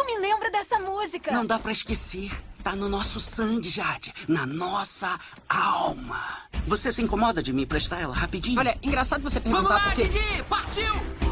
me lembro dessa música. Não dá pra esquecer. Tá no nosso sangue, Jade. Na nossa alma. Você se incomoda de me emprestar ela rapidinho? Olha, engraçado você Vamos perguntar lá, por quê. Didi! Partiu!